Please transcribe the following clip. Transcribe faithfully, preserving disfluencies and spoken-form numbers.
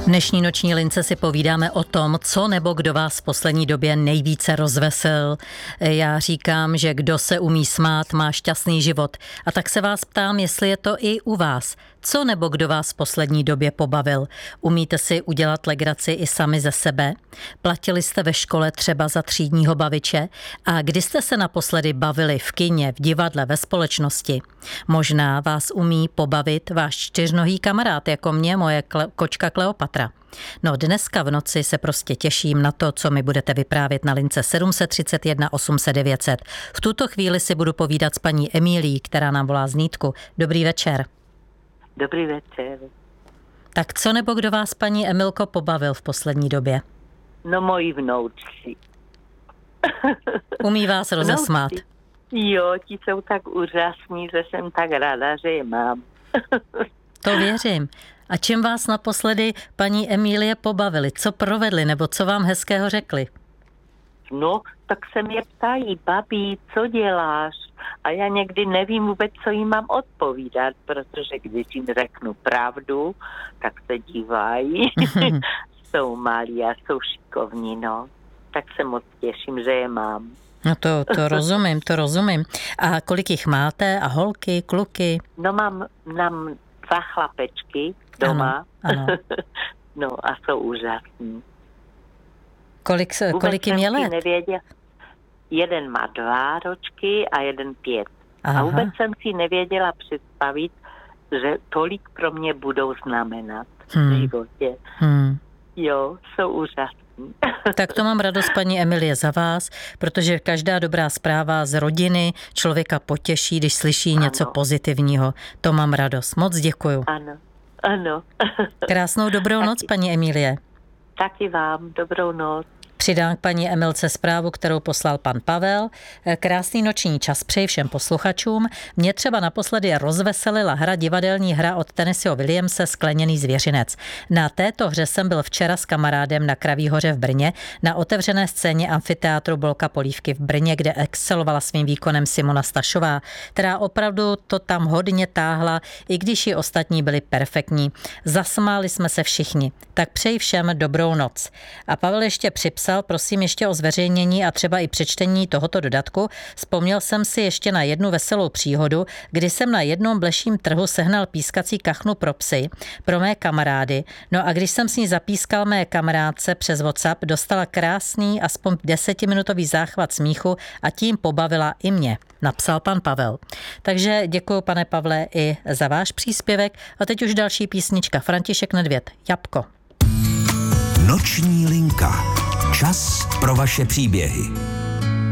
V dnešní noční lince si povídáme o tom, co nebo kdo vás v poslední době nejvíce rozveselil. Já říkám, že kdo se umí smát, má šťastný život. A tak se vás ptám, jestli je to i u vás. Co nebo kdo vás v poslední době pobavil? Umíte si udělat legraci i sami ze sebe? Platili jste ve škole třeba za třídního baviče? A kdy jste se naposledy bavili v kině, v divadle, ve společnosti? Možná vás umí pobavit váš čtyřnohý kamarád, jako mě, moje kle- kočka Kleopatra. No dneska v noci se prostě těším na to, co mi budete vyprávět na lince sedm set třicet jedna osm set devět set. V tuto chvíli si budu povídat s paní Emílií, která nám volá z Nýtku. Dobrý večer. Dobrý večer. Tak co nebo kdo vás, paní Emilko, pobavil v poslední době? No moji vnoučci. Umí vás rozesmát? Vnoučci. Jo, ti jsou tak úžasní, že jsem tak ráda, že je mám. To věřím. A čím vás naposledy, paní Emílie, pobavili? Co provedli nebo co vám hezkého řekli? No, tak se mě ptají, babi, co děláš? A já někdy nevím vůbec, co jim mám odpovídat, protože když jim řeknu pravdu, tak se dívají. Jsou malí a jsou šikovní, no. Tak se moc těším, že je mám. No to, to rozumím, to rozumím. A kolik jich máte? A holky, kluky? No mám, mám dva chlapečky doma. Ano, ano. No a jsou úžasní. Kolik, kolik jim je let? Nevěděl. Jeden má dva ročky a jeden pět. Aha. A vůbec jsem si nevěděla představit, že tolik pro mě budou znamenat hmm. v životě. Hmm. Jo, jsou úžasní. Tak to mám radost, paní Emilie, za vás, protože každá dobrá zpráva z rodiny člověka potěší, když slyší ano. něco pozitivního. To mám radost. Moc děkuju. Ano, ano. Krásnou dobrou Taky. noc, paní Emílie. Taky vám, dobrou noc. Přidám k paní Emilce zprávu, kterou poslal pan Pavel. Krásný noční čas přeji všem posluchačům. Mě třeba naposledy rozveselila hra, divadelní hra od Tennesseeho Williamse Skleněný zvěřinec. Na této hře jsem byl včera s kamarádem na Kraví hoře v Brně na otevřené scéně amfiteátru Bolka Polívky v Brně, kde excelovala svým výkonem Simona Stašová, která opravdu to tam hodně táhla, i když i ostatní byli perfektní. Zasmáli jsme se všichni. Tak přeji všem dobrou noc. A Pavel ještě připsal, prosím ještě o zveřejnění a třeba i přečtení tohoto dodatku. Vzpomněl jsem si ještě na jednu veselou příhodu, kdy jsem na jednom bleším trhu sehnal pískací kachnu pro psy, pro mé kamarády. No a když jsem s ní zapískal mé kamarádce přes WhatsApp, dostala krásný, aspoň desetiminutový záchvat smíchu a tím pobavila i mě, napsal pan Pavel. Takže děkuji, pane Pavle, i za váš příspěvek. A teď už další písnička. František Nedvěd, Jabko. Noční linka. Čas pro vaše příběhy.